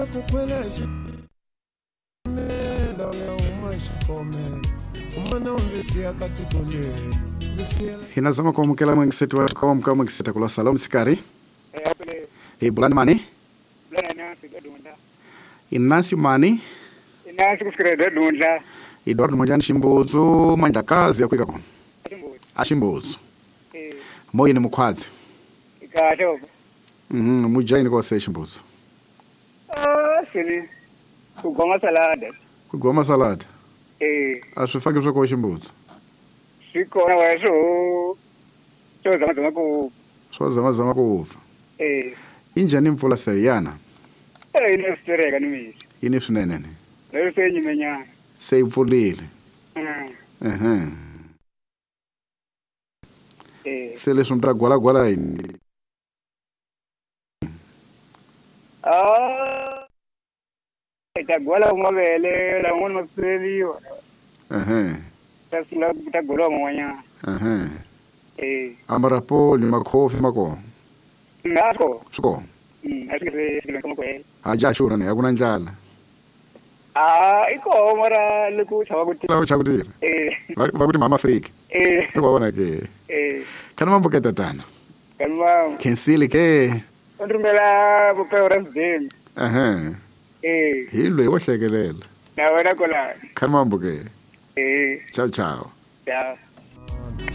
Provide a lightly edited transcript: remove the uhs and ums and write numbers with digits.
Hina zama kuamukela mwengiseti watu kwa mkao mwengiseti kula salamu sikari. Bulani mani? Inasi mani? Inasi kusikira Edward. Edward mojani shimbuzu manja kazi ya kuika kwa. Ashimbuzu. Moyi ni mukwazi. Ikato. Mujaini kwa se shimbuzu. Sini. Kugoma salada. Kugoma salada. Asufaki uso kwa shimbuzu. Siko na weso. So zama kuuva. Inja ni mvula sayana. Ine sistereka ni misi. Ini sunenene. Lero senyi menyana. Seivulile. Sele sundra gwala ini. Itagwala umabele la mwana maseli. Tasila itagwala mwanya. Amarapo ni makofi mako. Nako. Suko. Asikile kama kwe. Aja shura ne yakuna njala. Iko mara luku chawaguti. Lawo chaguti. Baguti mama freak. Iko wana ke. Kana mambo keta tana. Kana kensili ke. Ndrumbela bupeo resdem. Hilo iwahlekelela. Na wena kola. Kana mambo ke. Ciao. Ciao.